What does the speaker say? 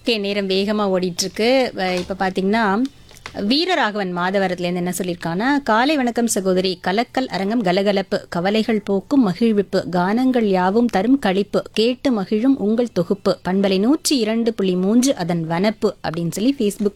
Okay, நேரம் வேகமா ஓடிட்டு இருக்கு. இப்ப பாத்தீங்கன்னா வீரராகவன் மாதவரத்துலேருந்து என்ன சொல்லியிருக்காங்கன்னா, காலை வணக்கம் சகோதரி. கலக்கல் அரங்கம் கலகலப்பு, கவலைகள் போக்கும் மகிழ்விப்பு, கானங்கள் யாவும் தரும் களிப்பு, கேட்டு மகிழும் உங்கள் தொகுப்பு, பண்பலை 102.3 அதன் வனப்பு அப்படின்னு சொல்லி ஃபேஸ்புக்